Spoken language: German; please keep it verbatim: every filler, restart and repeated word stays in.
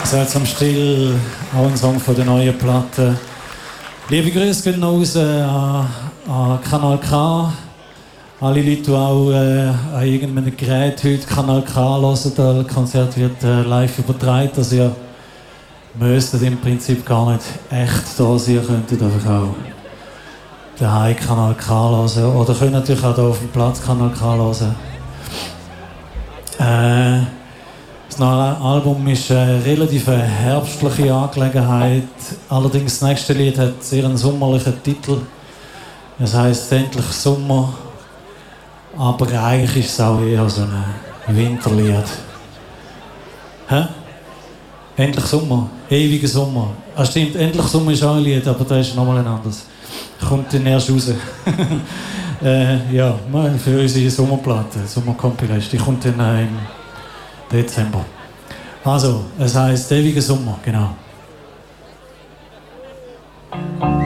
So, jetzt am Still auch ein Song von der neuen Platte. Liebe Grüße gehen raus an, an Kanal K. Alle Leute, die auch äh, an irgendeinem Gerät heute Kanal K hören. Das Konzert wird äh, live übertragen. Also ihr müsstet im Prinzip gar nicht echt da sein. Ihr könntet einfach auch daheim Kanal K hören. Oder könnt natürlich auch hier auf dem Platz Kanal K hören. Äh, Das neue Album ist eine relativ herbstliche Angelegenheit. Allerdings das nächste Lied hat sehr einen sommerlichen Titel. Es heisst «Endlich Sommer». Aber eigentlich ist es auch eher so ein Winterlied. Hä? «Endlich Sommer», «Ewiger Sommer». Ah, stimmt, «Endlich Sommer» ist auch ein Lied, aber das ist nochmal ein anderes. Kommt dann erst raus. äh, ja, für unsere Sommerplatte, Sommercompilation. Die kommt dann äh, im Dezember. Also, es heisst «Ewiger Sommer», genau.